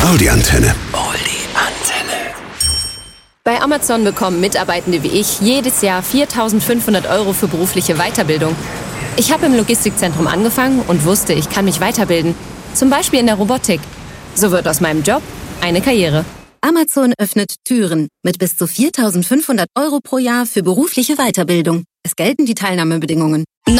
Audi-Antenne. Bei Amazon bekommen Mitarbeitende wie ich jedes Jahr 4.500 € für berufliche Weiterbildung. Ich habe im Logistikzentrum angefangen und wusste, ich kann mich weiterbilden. Zum Beispiel in der Robotik. So wird aus meinem Job eine Karriere. Amazon öffnet Türen mit bis zu 4.500 € pro Jahr für berufliche Weiterbildung. Es gelten die Teilnahmebedingungen.